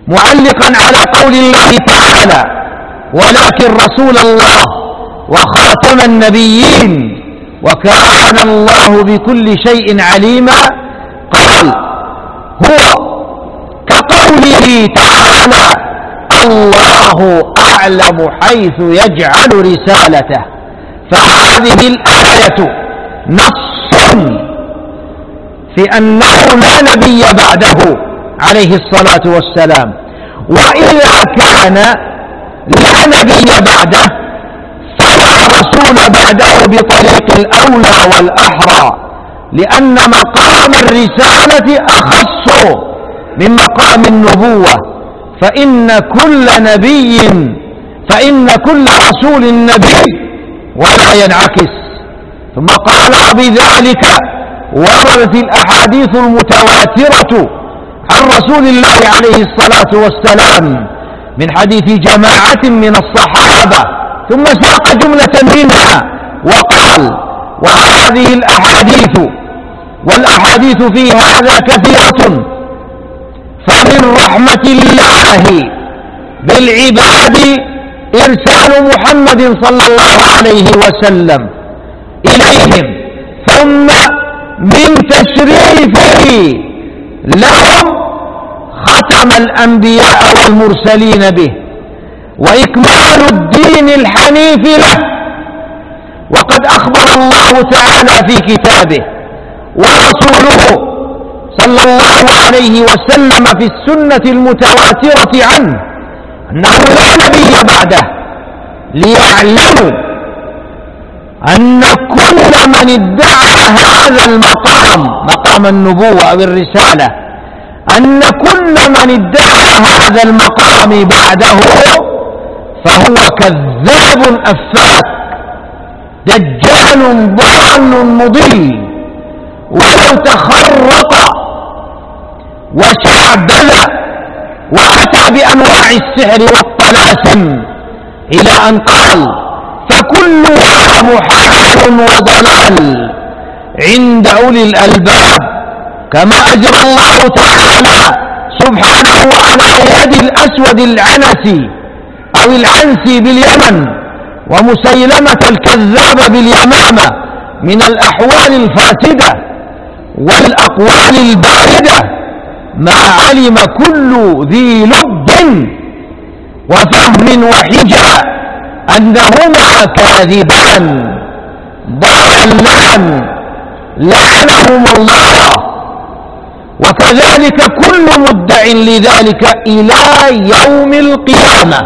معلقا على قول الله تعالى: ولكن رسول الله وخاتم النبيين وكان الله بكل شيء عليما، قال: هو كقوله تعالى: الله أعلم حيث يجعل رسالته. فهذه الآية نص في أنه لا نبي بعده عليه الصلاة والسلام، وإذا كان لا نبي بعده فلا رسول بعده بطريق الأولى والأحرى، لأن مقام الرسالة أخص من مقام النبوة، فإن كل رسول نبي ولا ينعكس. ثم قال: وبذلك وردت الأحاديث المتواترة عن رسول الله عليه الصلاة والسلام من حديث جماعة من الصحابة، ثم ساق جملة منها وقال: وهذه الأحاديث والأحاديث في هذا كثيرة، فمن رحمة الله بالعباد إرسال محمد صلى الله عليه وسلم إليهم، ثم من تشريفه لهم ختم الأنبياء والمرسلين به، وإكمال الدين الحنيف له. وقد أخبر الله تعالى في كتابه ورسوله صلى الله عليه وسلم في السنة المتواترة عنه أنه لا نبي بعده، ليعلموا أن كل من ادعى هذا المقام، مقام النبوة أو الرسالة، أن كل من ادعى هذا المقام بعده فهو كذاب أفاك دجال ضال مضل، ولو تخرط وشعبذ وأتى بأنواع السحر والطلاسم، إلى أن قال: فكلها محال وضلال عند أولي الألباب، كما أجرى الله تعالى سبحانه على يد الأسود العنسي أو العنسي باليمن ومسيلمة الكذاب باليمامة من الأحوال الفاسدة والأقوال الباردة، ما علم كل ذي لب وفهم وحجة أنهما كاذبان ضالان لعنهم الله، وكذلك كل مدع لذلك إلى يوم القيامة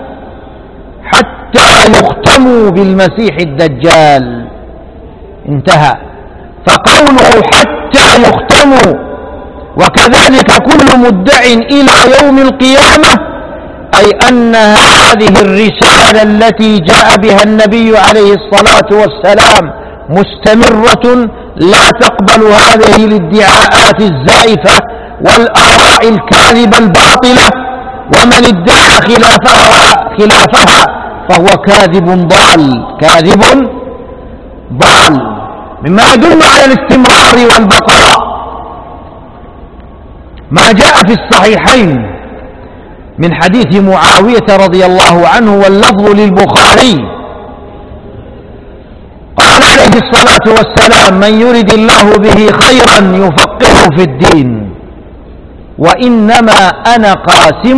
حتى يختموا بالمسيح الدجال. انتهى. فقوله حتى يختموا وكذلك كل مدع إلى يوم القيامة، أي أن هذه الرسالة التي جاء بها النبي عليه الصلاة والسلام مستمرة، لا تقبل هذه الادعاءات الزائفة والآراء الكاذبة الباطلة، ومن ادعى خلافها فهو كاذب ضال. مما يدل على الاستمرار والبقاء ما جاء في الصحيحين من حديث معاوية رضي الله عنه، واللفظ للبخاري، قال عليه الصلاة والسلام: من يرد الله به خيرا يفقهه في الدين، وإنما أنا قاسم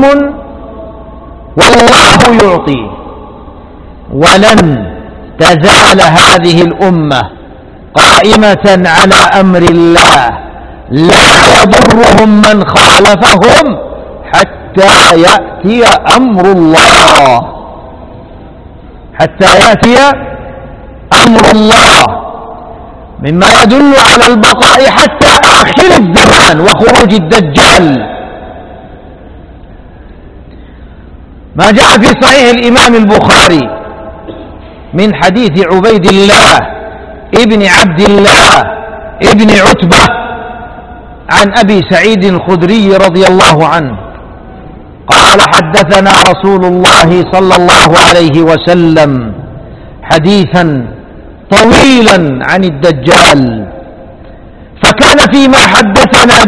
والله يعطي، ولن تزال هذه الأمة قائمة على أمر الله لا يضرهم من خالفهم حتى يأتي أمر الله، مما يدل على البقاء حتى آخر الزمان وخروج الدجال. ما جاء في صحيح الإمام البخاري من حديث عبيد الله ابن عبد الله ابن عتبة عن أبي سعيد الخدري رضي الله عنه قال: حدثنا رسول الله صلى الله عليه وسلم حديثا طويلا عن الدجال، فكان فيما حدثنا